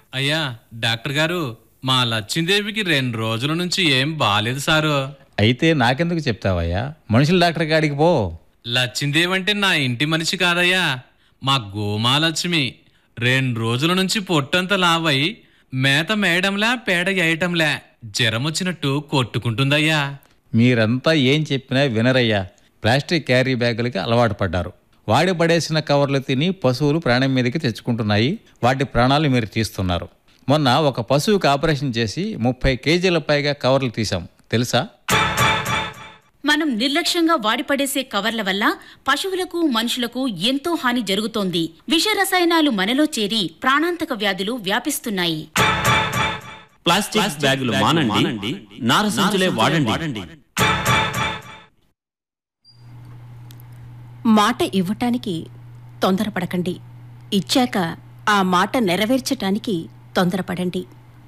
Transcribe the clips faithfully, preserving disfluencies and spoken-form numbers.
అయ్యా డాక్టర్ గారు, మా లచ్చిందేవికి రెండు రోజుల నుంచి ఏం బాలేదు సారు. అయితే నాకెందుకు చెప్తావయ్యా? మనుషుల డాక్టర్ కాడికి పో. లచ్చిందేవి అంటే నా ఇంటి మనిషి కాదయ్యా, మా గోమాలక్ష్మి. రెండు రోజుల నుంచి పొట్టంతా లావై మేత మేయడంలా పేడ వేయటంలా జ్వరం వచ్చినట్టు కొట్టుకుంటుందయ్యా. మీరంతా ఏం చెప్పినా వినరయ్యా. ప్లాస్టిక్ క్యారీ బ్యాగులకి అలవాటు పడ్డారు. వాడి పడేసిన కవర్లు తిని పశువులు ప్రాణం మీదకి తెచ్చుకుంటున్నాయి. వాటి ప్రాణాలు మీరు తీస్తున్నారు. మొన్న ఒక పశువుకి ఆపరేషన్ చేసి ముప్పై కేజీల పైగా కవర్లు తీసాం, తెలుసా? మనం నిర్లక్ష్యంగా వాడిపడేసే కవర్ల వల్ల పశువులకు మనుషులకు ఎంతో హాని జరుగుతోంది. విష రసాయనాలు మనలో చేరి ప్రాణాంతక వ్యాధులు వ్యాపిస్తున్నాయి. ప్లాస్టిక్ బ్యాగులు మానండి, నార సంచులే వాడండి. మాట ఇవ్వటానికి తొందరపడకండి, ఇచ్చాక ఆ మాట నెరవేర్చటానికి తొందరపడండి.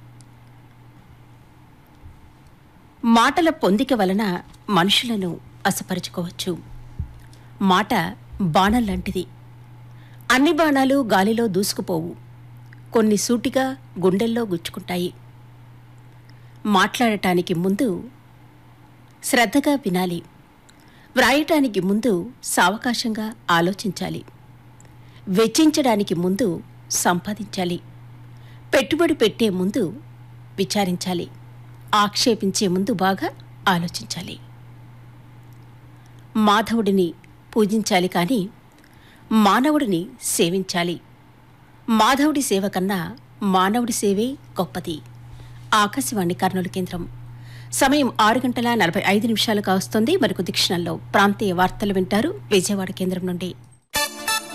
మాటల పొందిక వలన మనుషులను అసపరుచుకోవచ్చు. మాట బాణం లాంటిది. అన్ని బాణాలు గాలిలో దూసుకుపోవు, కొన్ని సూటిగా గుండెల్లో గుచ్చుకుంటాయి. మాట్లాడటానికి ముందు శ్రద్ధగా వినాలి. వ్రాయటానికి ముందు సావకాశంగా ఆలోచించాలి. వెచ్చించడానికి ముందు సంపాదించాలి. పెట్టుబడి పెట్టే ముందు విచారించాలి. ఆక్షేపించే ముందు బాగా ఆలోచించాలి. మాధవుడిని పూజించాలి కానీ మానవుడిని సేవించాలి. మాధవుడి సేవ కన్నా మానవుడి సేవే గొప్పది. ఆకాశవాణి కర్నూలు కేంద్రం. సమయం ఆరు గంటల నలభై ఐదు నిమిషాలు కావస్తోంది. మరికొద్ది క్షణాల్లో ప్రాంతీయ వార్తలు వింటారు విజయవాడ కేంద్రం నుండి.